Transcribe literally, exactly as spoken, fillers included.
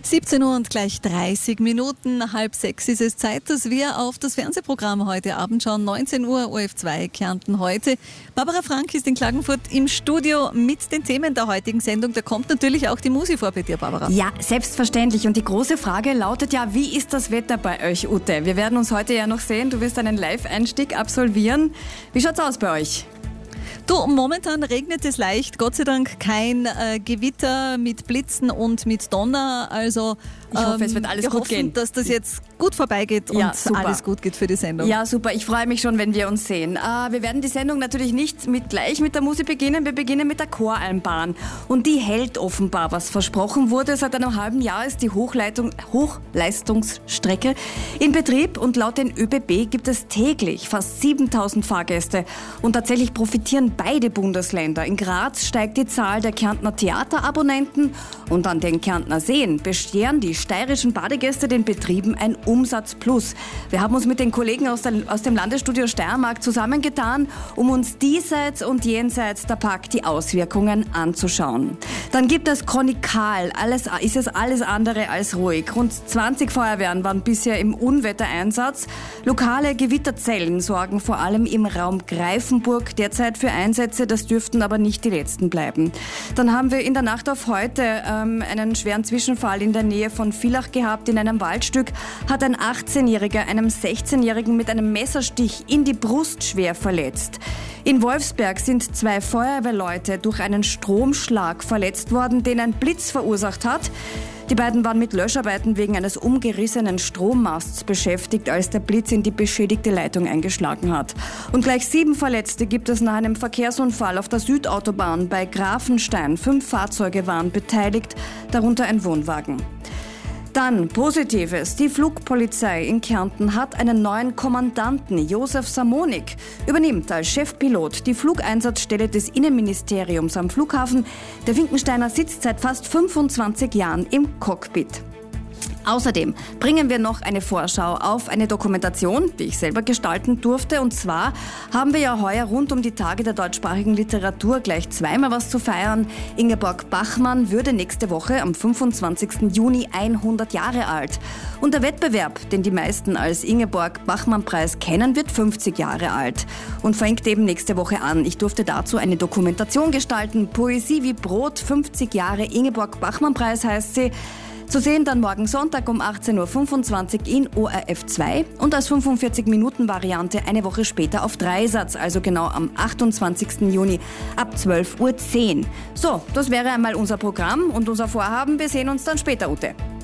siebzehn Uhr und gleich dreißig Minuten, halb sechs ist es Zeit, dass wir auf das Fernsehprogramm heute Abend schauen. neunzehn Uhr, O R F zwei Kärnten heute. Barbara Frank ist in Klagenfurt im Studio mit den Themen der heutigen Sendung. Da kommt natürlich auch die Musik vor bei dir, Barbara. Ja, selbstverständlich. Und die große Frage lautet ja, wie ist das Wetter bei euch, Ute? Wir werden uns heute ja noch sehen. Du wirst einen Live-Einstieg absolvieren. Wie schaut's aus bei euch? Du, momentan regnet es leicht, Gott sei Dank kein äh, Gewitter mit Blitzen und mit Donner, also ich hoffe, ähm, es wird alles wir gut hoffen, gehen. dass das jetzt gut vorbeigeht ja, und super. alles gut geht für die Sendung. Ja, super, ich freue mich schon, wenn wir uns sehen. Äh, wir werden die Sendung natürlich nicht mit, gleich mit der Musik beginnen, wir beginnen mit der Choralmbahn und die hält offenbar, was versprochen wurde. Seit einem halben Jahr ist die Hochleitung, Hochleistungsstrecke in Betrieb und laut den Ö B B gibt es täglich fast siebentausend Fahrgäste und tatsächlich profitieren beide Bundesländer. In Graz steigt die Zahl der Kärntner Theaterabonnenten und an den Kärntner Seen bescheren die steirischen Badegäste den Betrieben ein Umsatzplus. Wir haben uns mit den Kollegen aus, der, aus dem Landesstudio Steiermark zusammengetan, um uns diesseits und jenseits der Pack die Auswirkungen anzuschauen. Dann gibt es Chronikal, alles, ist es alles andere als ruhig. Rund zwanzig Feuerwehren waren bisher im Unwettereinsatz. Lokale Gewitterzellen sorgen vor allem im Raum Greifenburg derzeit für Einsätze, das dürften aber nicht die letzten bleiben. Dann haben wir in der Nacht auf heute ähm, einen schweren Zwischenfall in der Nähe von Villach gehabt. In einem Waldstück hat ein achtzehnjähriger einem sechzehnjährigen mit einem Messerstich in die Brust schwer verletzt. In Wolfsberg sind zwei Feuerwehrleute durch einen Stromschlag verletzt worden, den ein Blitz verursacht hat. Die beiden waren mit Löscharbeiten wegen eines umgerissenen Strommasts beschäftigt, als der Blitz in die beschädigte Leitung eingeschlagen hat. Und gleich sieben Verletzte gibt es nach einem Verkehrsunfall auf der Südautobahn bei Grafenstein. Fünf Fahrzeuge waren beteiligt, darunter ein Wohnwagen. Dann Positives. Die Flugpolizei in Kärnten hat einen neuen Kommandanten. Josef Samonik übernimmt als Chefpilot die Flugeinsatzstelle des Innenministeriums am Flughafen. Der Finkensteiner sitzt seit fast fünfundzwanzig Jahren im Cockpit. Außerdem bringen wir noch eine Vorschau auf eine Dokumentation, die ich selber gestalten durfte. Und zwar haben wir ja heuer rund um die Tage der deutschsprachigen Literatur gleich zweimal was zu feiern. Ingeborg Bachmann würde nächste Woche am fünfundzwanzigsten Juni hundert Jahre alt. Und der Wettbewerb, den die meisten als Ingeborg-Bachmann-Preis kennen, wird fünfzig Jahre alt und fängt eben nächste Woche an. Ich durfte dazu eine Dokumentation gestalten. Poesie wie Brot, fünfzig Jahre Ingeborg-Bachmann-Preis heißt sie. Zu sehen dann morgen Sonntag um achtzehn Uhr fünfundzwanzig in O R F zwei und als fünfundvierzig-Minuten-Variante eine Woche später auf Dreisatz, also genau am achtundzwanzigsten Juni ab zwölf Uhr zehn. So, das wäre einmal unser Programm und unser Vorhaben. Wir sehen uns dann später, Ute.